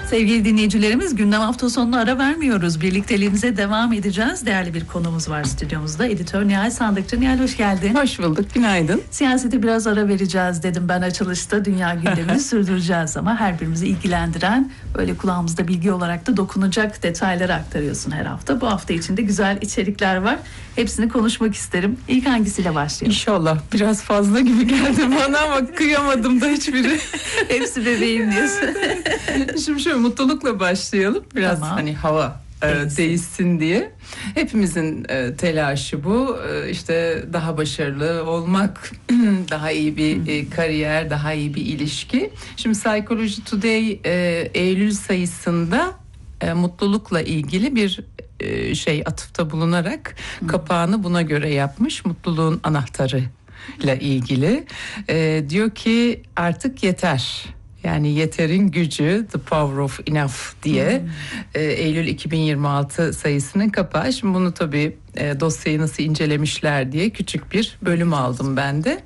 Sevgili dinleyicilerimiz, gündem hafta sonuna ara vermiyoruz. Birlikteliğimize devam edeceğiz. Değerli bir konumuz var stüdyomuzda. Editör Nihal Sandıkçı. Nihal, hoş geldin. Hoş bulduk, günaydın. Siyasete biraz ara vereceğiz dedim ben açılışta. Dünya gündemini sürdüreceğiz ama her birimizi ilgilendiren, böyle kulağımızda bilgi olarak da dokunacak detayları aktarıyorsun her hafta. Bu hafta içinde güzel içerikler var. Hepsini konuşmak isterim. İlk hangisiyle başlayalım? İnşallah. Biraz fazla gibi geldi bana ama kıyamadım da hiçbiri. Hepsi bebeğim diyorsun. Şimdi şöyle mutlulukla başlayalım. Biraz Tamam. hani hava değişsin diye. Hepimizin telaşı bu. İşte daha başarılı olmak, daha iyi bir kariyer, daha iyi bir ilişki. Şimdi Psychology Today Eylül sayısında mutlulukla ilgili bir atıfta bulunarak kapağını buna göre yapmış. Mutluluğun anahtarı ile ilgili. Diyor ki artık yeter. Yani yeterin gücü, the power of enough diye Eylül 2026 sayısının kapağı. Şimdi bunu tabii dosyayı nasıl incelemişler diye küçük bir bölüm aldım ben de.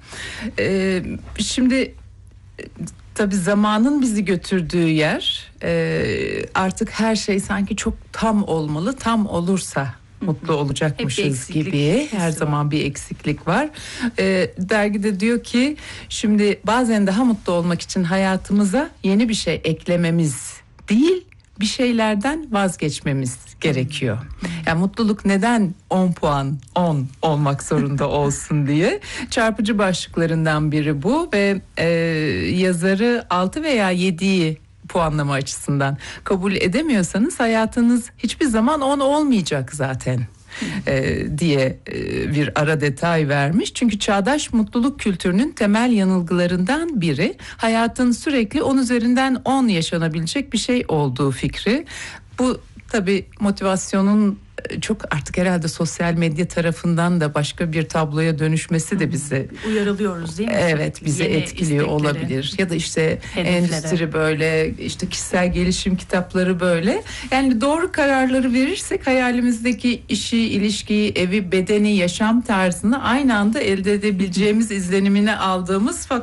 Şimdi tabii zamanın bizi götürdüğü yer, artık her şey sanki çok tam olmalı. Tam olursa mutlu olacakmışız gibi. Her zaman bir eksiklik var. Dergide diyor ki şimdi bazen daha mutlu olmak için hayatımıza yeni bir şey eklememiz değil, bir şeylerden vazgeçmemiz gerekiyor. Yani mutluluk neden 10 puan 10 olmak zorunda olsun diye. Çarpıcı başlıklarından biri bu ve yazarı 6 veya 7'yi puanlama açısından kabul edemiyorsanız hayatınız hiçbir zaman 10 olmayacak zaten diye bir ara detay vermiş. Çünkü çağdaş mutluluk kültürünün temel yanılgılarından biri hayatın sürekli 10 üzerinden 10 yaşanabilecek bir şey olduğu fikri. Bu tabii motivasyonun çok artık herhalde sosyal medya tarafından da başka bir tabloya dönüşmesi de bizi uyarılıyoruz değil mi? Evet, bizi yeni etkiliyor istekleri, olabilir. Ya da işte hedeflere. endüstri böyle, işte kişisel gelişim kitapları böyle. Yani doğru kararları verirsek hayalimizdeki işi, ilişkiyi, evi, bedeni, yaşam tarzını aynı anda elde edebileceğimiz izlenimini aldığımız